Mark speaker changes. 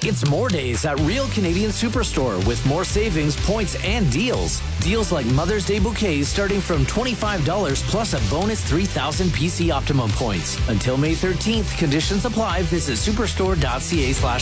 Speaker 1: It's more days at Real Canadian Superstore with more savings, points, and deals. Deals like Mother's Day bouquets starting from $25 plus a bonus 3,000 PC Optimum points. Until May 13th, conditions apply. Visit superstore.ca/